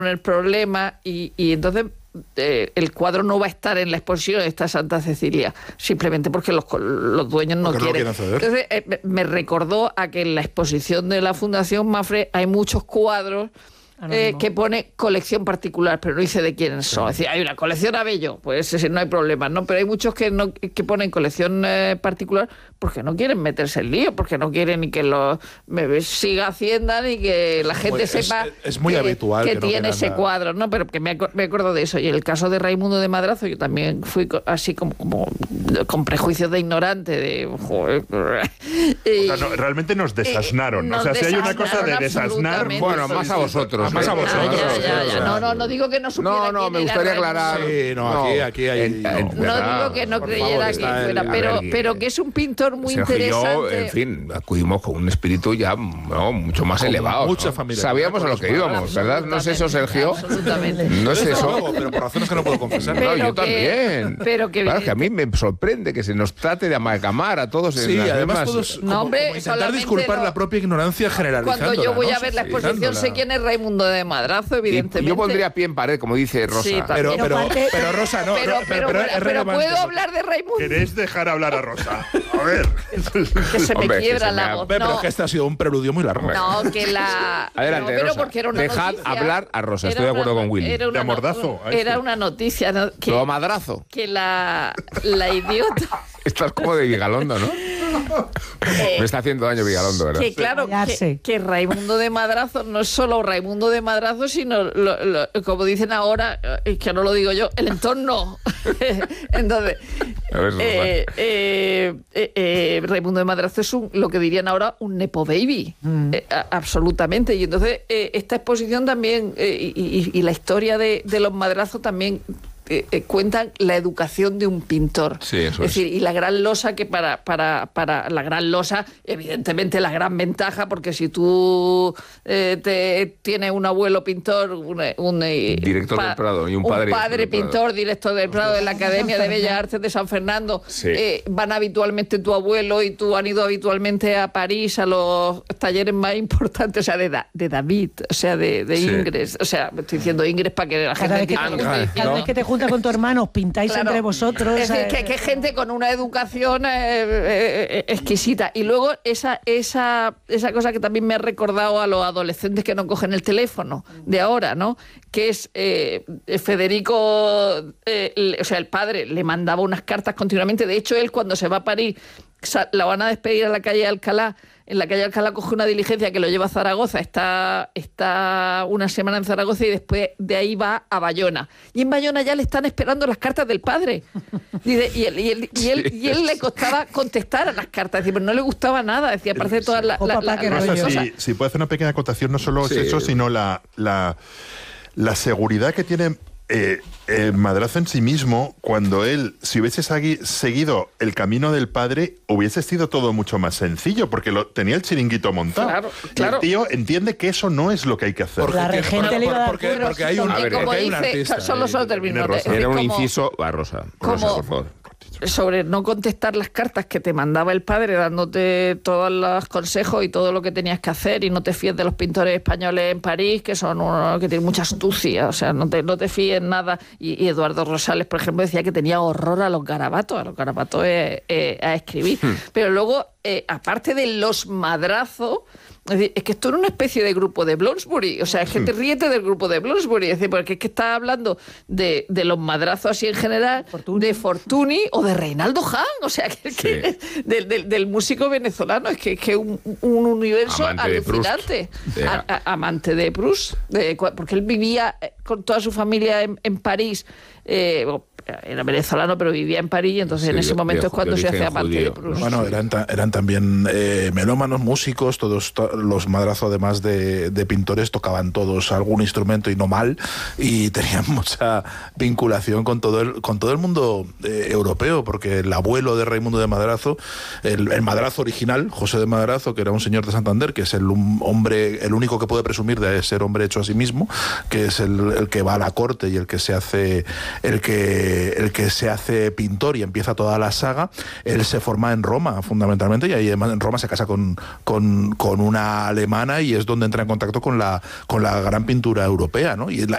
el problema y entonces el cuadro no va a estar en la exposición, está Santa Cecilia, simplemente porque los dueños no quieren. Entonces me recordó a que en la exposición de la Fundación Mapfre hay muchos cuadros que pone colección particular, pero no dice de quiénes son. Es decir, hay una colección Abello, pues ese no hay problema, ¿no? Pero hay muchos que ponen colección particular porque no quieren meterse en lío, porque no quieren ni que siga Hacienda ni que la gente sepa es muy habitual que tiene ese cuadro, ¿no? Pero que me acuerdo de eso. Y el caso de Raimundo de Madrazo, yo también fui así como con prejuicios de ignorante, de joder. O sea, realmente nos desasnaron. O sea, si hay una cosa de desasnar, bueno, más a vosotros. Más a vosotros. No digo que no supiera. No, me gustaría aclarar. Sí, aquí hay. No digo que no creyera que fuera, pero que es un pintor muy interesante. Yo, en fin, acudimos con un espíritu ya mucho más elevado. Mucha familia. Sabíamos a lo que íbamos, ¿verdad? ¿No es eso, Sergio? Absolutamente. No es eso. Pero por razones que no puedo confesar. No, yo también. Claro, que a mí me sorprende que se nos trate de amalgamar a todos. Sí, además todos como intentar disculpar la propia ignorancia generalizándola. Cuando yo voy a ver la exposición sé quién es Raimundo de Madrazo, evidentemente. Yo pondría pie en pared, como dice Rosa. Sí, pero Rosa, no. Pero puedo hablar de Raimundo. ¿Queréis dejar hablar a Rosa? A ver. Que se me quiebra la voz. Pero que este ha sido un preludio muy largo. No, que la... Adelante, pero Rosa. porque era una Dejad noticia. hablar a Rosa, estoy de acuerdo con Willy. De amordazo. Era una noticia, ¿no? Lo madrazo. Que la idiota... Estás como de Vigalondo, ¿no? Me está haciendo daño Vigalondo, ¿verdad? Que claro, que Raimundo de Madrazo no es solo Raimundo de Madrazo, sino, como dicen ahora, que no lo digo yo, el entorno. Entonces, Raimundo de Madrazo es lo que dirían ahora un nepo baby, absolutamente. Y entonces esta exposición también, y la historia de los Madrazos también... cuentan la educación de un pintor. Sí, eso es decir, y la gran losa que para la gran losa, evidentemente la gran ventaja, porque si tú tienes un abuelo pintor, un director del Prado y un padre pintor, director del Prado de la Academia de Bellas Artes de San Fernando, van habitualmente tu abuelo y tú han ido habitualmente a París a los talleres más importantes, o sea, de David, o sea, de Ingres, o sea, me estoy diciendo Ingres para que la gente cada vez que te juntas con tu hermano, os pintáis entre vosotros. Es decir, que gente con una educación exquisita. Y luego esa cosa que también me ha recordado a los adolescentes que no cogen el teléfono de ahora, ¿no? Que es Federico, o sea, el padre le mandaba unas cartas continuamente. De hecho, él cuando se va a París, la van a despedir a la calle Alcalá. En la calle Alcalá coge una diligencia que lo lleva a Zaragoza, está una semana en Zaragoza y después de ahí va a Bayona. Y en Bayona ya le están esperando las cartas del padre. Dice, y él le costaba contestar a las cartas, decir, pero no le gustaba nada, decía, parece todas las cosas. Si puedo hacer una pequeña acotación, no solo es eso, sino la seguridad que tiene Madrazo en sí mismo, cuando él, si hubiese seguido el camino del padre, hubiese sido todo mucho más sencillo, porque tenía el chiringuito montado. Claro. El tío entiende que eso no es lo que hay que hacer. Porque hay un artista. Solo termino. Era un inciso a Rosa, por favor. Sobre no contestar las cartas que te mandaba el padre dándote todos los consejos y todo lo que tenías que hacer, y no te fíes de los pintores españoles en París que tienen mucha astucia, o sea, no te fíes nada. Y Eduardo Rosales, por ejemplo, decía que tenía horror a los garabatos a escribir. Pero luego, aparte de los Madrazos, es que esto era una especie de grupo de Bloomsbury, o sea, es que te ríete del grupo de Bloomsbury, es decir, porque es que estás hablando de los Madrazos así en general, de Fortuny o de Reinaldo Hahn, o sea, del músico venezolano, es que un universo alucinante. Amante de Proust, porque él vivía con toda su familia en París, era venezolano pero vivía en París, y entonces en ese momento es cuando se hace amante de Proust. Bueno, eran también melómanos, músicos, todos los Madrazo, además de pintores, tocaban todos algún instrumento y no mal, y tenían mucha vinculación con todo el mundo europeo, porque el abuelo de Raimundo de Madrazo, el Madrazo original, José de Madrazo, que era un señor de Santander, que es el único que puede presumir de ser hombre hecho a sí mismo, que es el que va a la corte y el que se hace pintor y empieza toda la saga. Él se forma en Roma, fundamentalmente, y ahí en Roma se casa con una alemana, y es donde entra en contacto con la gran pintura europea, ¿no? Y